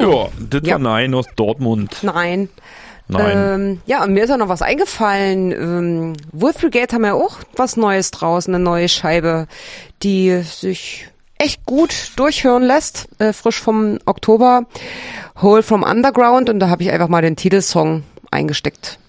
Ja, das war Nein aus Dortmund. Nein. Nein. Und mir ist auch noch was eingefallen. Wolf Brigade haben ja auch was Neues draußen, eine neue Scheibe, die sich echt gut durchhören lässt, frisch vom Oktober, Hole from Underground, und da habe ich einfach mal den Titelsong eingesteckt.